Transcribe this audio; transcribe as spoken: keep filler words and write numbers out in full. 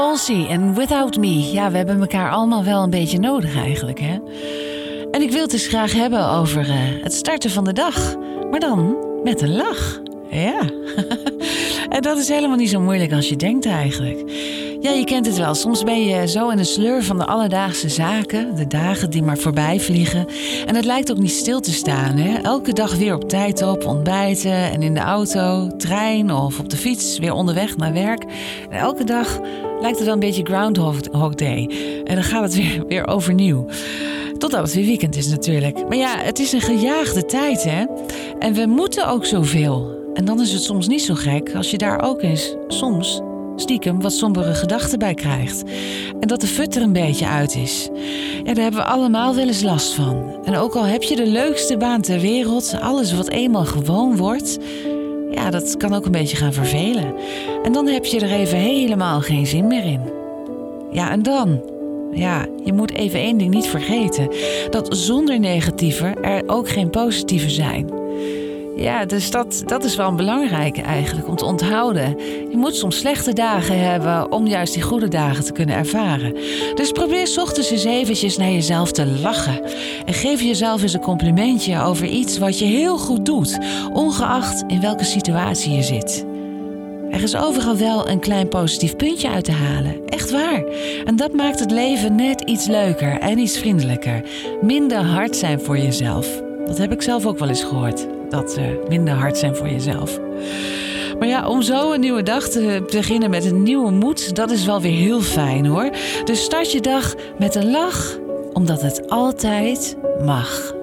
Halsey en Without Me. Ja, we hebben elkaar allemaal wel een beetje nodig eigenlijk, hè? En ik wil het dus graag hebben over uh, het starten van de dag. Maar dan met een lach. Ja. En dat is helemaal niet zo moeilijk als je denkt eigenlijk. Ja, je kent het wel. Soms ben je zo in de sleur van de alledaagse zaken. De dagen die maar voorbij vliegen. En het lijkt ook niet stil te staan, hè? Elke dag weer op tijd op, ontbijten en in de auto, trein of op de fiets weer onderweg naar werk. En elke dag lijkt het wel een beetje Groundhog Day. En dan gaat het weer, weer overnieuw. Totdat het weer weekend is natuurlijk. Maar ja, het is een gejaagde tijd, hè? En we moeten ook zoveel. En dan is het soms niet zo gek als je daar ook eens soms stiekem wat sombere gedachten bij krijgt. En dat de fut er een beetje uit is. Ja, daar hebben we allemaal wel eens last van. En ook al heb je de leukste baan ter wereld, alles wat eenmaal gewoon wordt, ja, dat kan ook een beetje gaan vervelen. En dan heb je er even helemaal geen zin meer in. Ja, en dan? Ja, je moet even één ding niet vergeten. Dat zonder negatieve er ook geen positieve zijn. Ja, dus dat, dat is wel een belangrijke eigenlijk om te onthouden. Je moet soms slechte dagen hebben om juist die goede dagen te kunnen ervaren. Dus probeer 's ochtends eens eventjes naar jezelf te lachen. En geef jezelf eens een complimentje over iets wat je heel goed doet, ongeacht in welke situatie je zit. Er is overal wel een klein positief puntje uit te halen. Echt waar. En dat maakt het leven net iets leuker en iets vriendelijker. Minder hard zijn voor jezelf. Dat heb ik zelf ook wel eens gehoord. Dat uh, minder hard zijn voor jezelf. Maar ja, om zo een nieuwe dag te beginnen met een nieuwe moed, dat is wel weer heel fijn hoor. Dus start je dag met een lach, omdat het altijd mag.